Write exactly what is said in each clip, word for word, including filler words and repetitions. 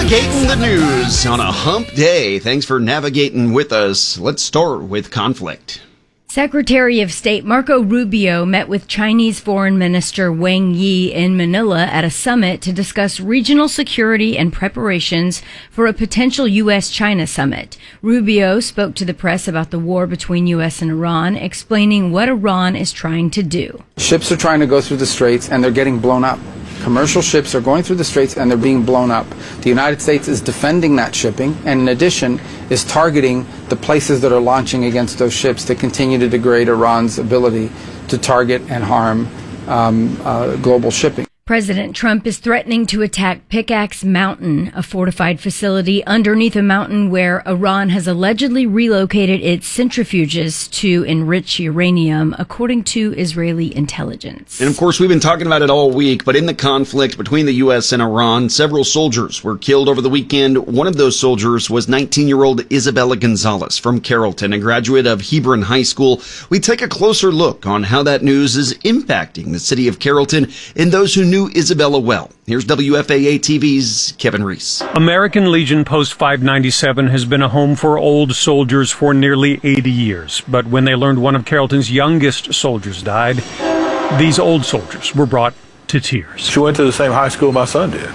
Navigating the news on a hump day. Thanks for navigating with us. Let's start with conflict. Secretary of State Marco Rubio met with Chinese Foreign Minister Wang Yi in Manila at a summit to discuss regional security and preparations for a potential U S China summit. Rubio spoke to the press about the war between U S and Iran, explaining what Iran is trying to do. Ships are trying to go through the straits and they're getting blown up. Commercial ships are going through the straits and they're being blown up. The United States is defending that shipping and in addition is targeting the places that are launching against those ships to continue to degrade Iran's ability to target and harm um, uh, global shipping. President Trump is threatening to attack Pickaxe Mountain, a fortified facility underneath a mountain where Iran has allegedly relocated its centrifuges to enrich uranium, according to Israeli intelligence. And of course, we've been talking about it all week, but in the conflict between the U S and Iran, several soldiers were killed over the weekend. One of those soldiers was nineteen-year-old Isabella Gonzalez from Carrollton, a graduate of Hebron High School. We take a closer look on how that news is impacting the city of Carrollton and those who knew Isabella well. Here's W F A A T V's Kevin Reese. American Legion Post five ninety-seven has been a home for old soldiers for nearly eighty years. But when they learned one of Carrollton's youngest soldiers died, these old soldiers were brought to tears. She went to the same high school my son did.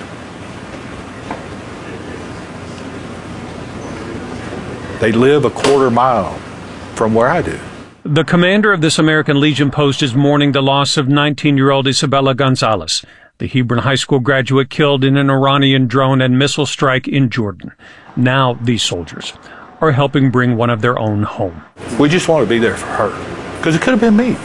They live a quarter mile from where I do. The commander of this American Legion post is mourning the loss of nineteen-year-old Isabella Gonzalez, the Hebron High School graduate killed in an Iranian drone and missile strike in Jordan. Now these soldiers are helping bring one of their own home. We just want to be there for her, because it could have been me.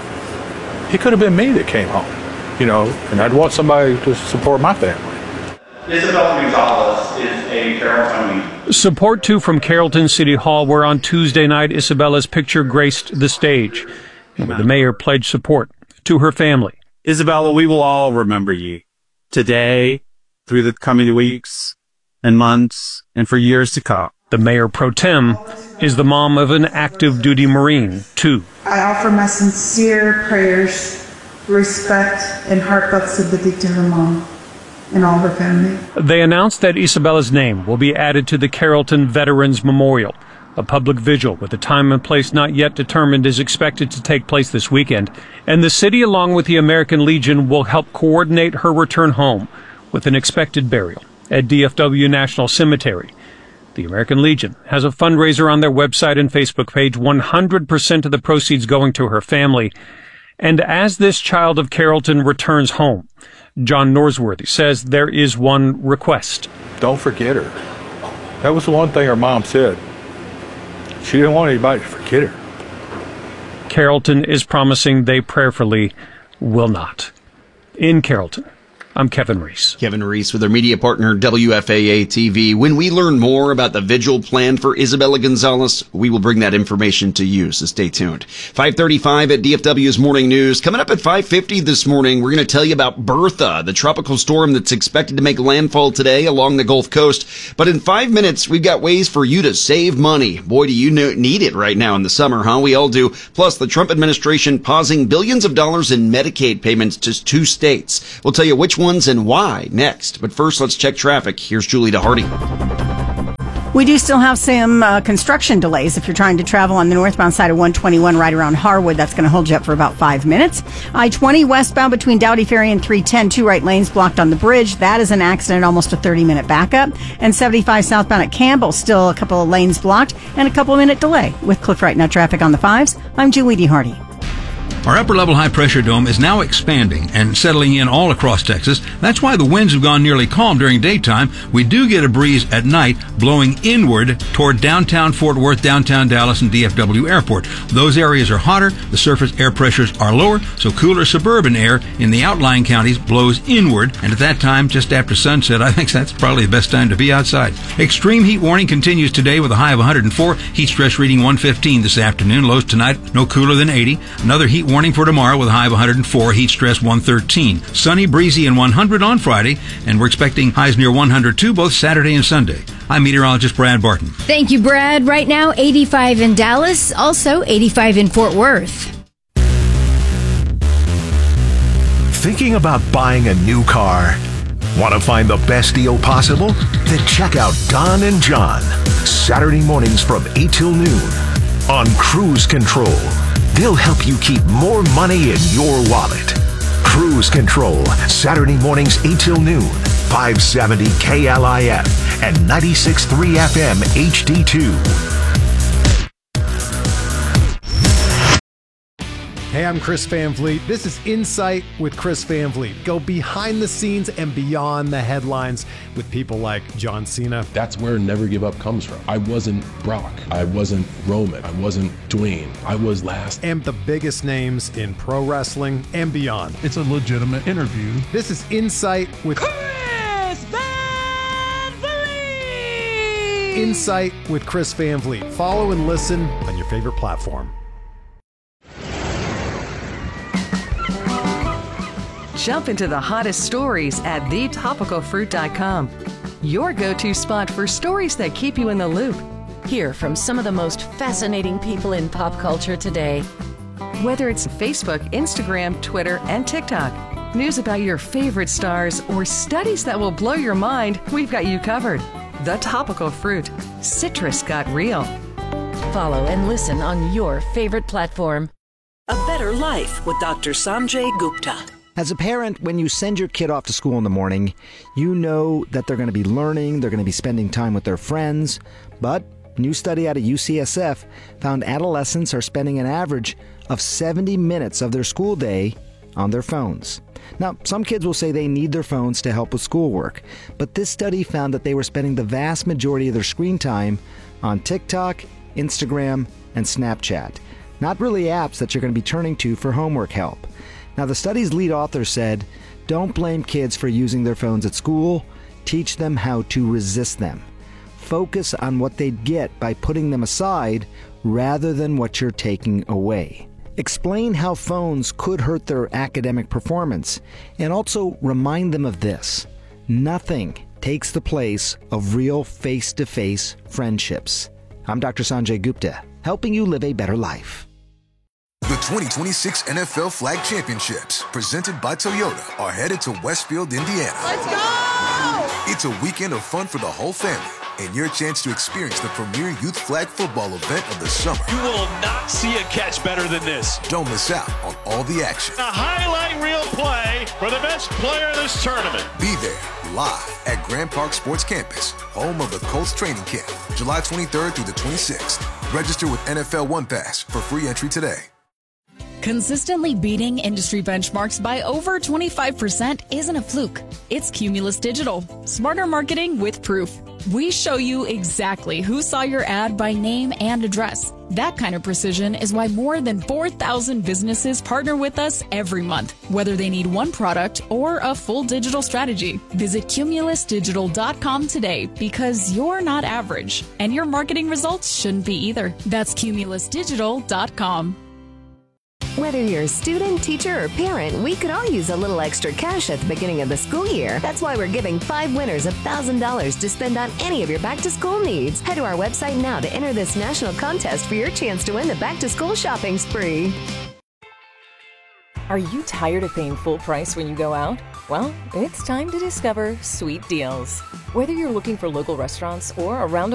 It could have been me that came home, you know, and I'd want somebody to support my family. Isabella Gonzalez is a Carrolltonian. Support, too, from Carrollton City Hall, where on Tuesday night Isabella's picture graced the stage, and where the mayor pledged support to her family. Isabella, we will all remember you today, through the coming weeks and months, and for years to come. The mayor pro tem is the mom of an active duty Marine, too. I offer my sincere prayers, respect, and heartfelt sympathy to her mom and all her family. They announced that Isabella's name will be added to the Carrollton Veterans Memorial. A public vigil with a time and place not yet determined is expected to take place this weekend, and the city, along with the American Legion, will help coordinate her return home with an expected burial at D F W National Cemetery. The American Legion has a fundraiser on their website and Facebook page, one hundred percent of the proceeds going to her family. And as this child of Carrollton returns home, John Norsworthy says there is one request. Don't forget her. That was the one thing her mom said. She didn't want anybody to forget her. Carrollton is promising they prayerfully will not. In Carrollton, I'm Kevin Reese. Kevin Reese with our media partner, W F A A T V. When we learn more about the vigil plan for Isabella Gonzalez, we will bring that information to you, so stay tuned. five thirty-five at D F W's Morning News. Coming up at five fifty this morning, we're going to tell you about Bertha, the tropical storm that's expected to make landfall today along the Gulf Coast. But in five minutes, we've got ways for you to save money. Boy, do you need it right now in the summer, huh? We all do. Plus, the Trump administration pausing billions of dollars in Medicaid payments to two states. We'll tell you which one ones and why next. But first, let's check traffic. Here's Julie DeHardy. We do still have some uh, construction delays if you're trying to travel on the northbound side of one twenty-one right around Harwood. That's going to hold you up for about five minutes. I twenty westbound between Dowdy Ferry and three ten, two right lanes blocked on the bridge. That is an accident, almost a thirty-minute backup. And seventy-five southbound at Campbell, still a couple of lanes blocked and a couple of minute delay. With Cliff Right Now traffic on the fives, I'm Julie DeHardy. Our upper-level high-pressure dome is now expanding and settling in all across Texas. That's why the winds have gone nearly calm during daytime. We do get a breeze at night blowing inward toward downtown Fort Worth, downtown Dallas, and D F W Airport. Those areas are hotter, the surface air pressures are lower, so cooler suburban air in the outlying counties blows inward. And at that time, just after sunset, I think that's probably the best time to be outside. Extreme heat warning continues today with a high of one hundred four. Heat stress reading one fifteen this afternoon. Lows tonight, no cooler than eighty. Another heat warning for tomorrow with a high of one hundred four, heat stress one thirteen. Sunny, breezy, and one hundred on Friday, and we're expecting highs near one hundred two both Saturday and Sunday. I'm meteorologist Brad Barton. Thank you, Brad. Right now, eighty-five in Dallas, also eighty-five in Fort Worth. Thinking about buying a new car? Want to find the best deal possible? Then check out Don and John, Saturday mornings from eight till noon on Cruise Control. They'll help you keep more money in your wallet. Cruise Control, Saturday mornings eight till noon, five seventy K L I F and ninety-six point three F M H D two. Hey, I'm Chris Van Vliet. This is Insight with Chris Van Vliet. Go behind the scenes and beyond the headlines with people like John Cena. That's where Never Give Up comes from. I wasn't Brock. I wasn't Roman. I wasn't Dwayne. I was last. And the biggest names in pro wrestling and beyond. It's a legitimate interview. This is Insight with Chris Van Vliet. Insight with Chris Van Vliet. Follow and listen on your favorite platform. Jump into the hottest stories at the topical fruit dot com. Your go-to spot for stories that keep you in the loop. Hear from some of the most fascinating people in pop culture today. Whether it's Facebook, Instagram, Twitter, and TikTok, news about your favorite stars, or studies that will blow your mind, we've got you covered. The Topical Fruit. Citrus got real. Follow and listen on your favorite platform. A Better Life with Doctor Sanjay Gupta. As a parent, when you send your kid off to school in the morning, you know that they're going to be learning, they're going to be spending time with their friends. But a new study out of U C S F found adolescents are spending an average of seventy minutes of their school day on their phones. Now, some kids will say they need their phones to help with schoolwork, but this study found that they were spending the vast majority of their screen time on TikTok, Instagram, and Snapchat. Not really apps that you're going to be turning to for homework help. Now, the study's lead author said, don't blame kids for using their phones at school. Teach them how to resist them. Focus on what they'd get by putting them aside rather than what you're taking away. Explain how phones could hurt their academic performance, and also remind them of this. Nothing takes the place of real face-to-face friendships. I'm Doctor Sanjay Gupta, helping you live a better life. The twenty twenty-six N F L Flag Championships, presented by Toyota, are headed to Westfield, Indiana. Let's go! It's a weekend of fun for the whole family, and your chance to experience the premier youth flag football event of the summer. You will not see a catch better than this. Don't miss out on all the action. A highlight reel play for the best player of this tournament. Be there, live at Grand Park Sports Campus, home of the Colts training camp, July twenty-third through the twenty-sixth. Register with N F L One Pass for free entry today. Consistently beating industry benchmarks by over twenty-five percent isn't a fluke. It's Cumulus Digital. Smarter marketing with proof. We show you exactly who saw your ad by name and address. That kind of precision is why more than four thousand businesses partner with us every month, whether they need one product or a full digital strategy. Visit cumulus digital dot com today, because you're not average, and your marketing results shouldn't be either. That's cumulus digital dot com. Whether you're a student, teacher, or parent, we could all use a little extra cash at the beginning of the school year. That's why we're giving five winners one thousand dollars to spend on any of your back-to-school needs. Head to our website now to enter this national contest for your chance to win the back-to-school shopping spree. Are you tired of paying full price when you go out? Well, it's time to discover Sweet Deals. Whether you're looking for local restaurants or around